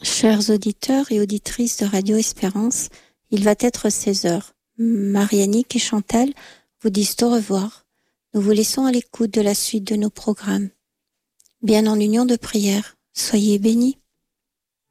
Chers auditeurs et auditrices de Radio Espérance, il va être 16h. Marianique et Chantal vous disent au revoir. Nous vous laissons à l'écoute de la suite de nos programmes. Bien en union de prière, soyez bénis.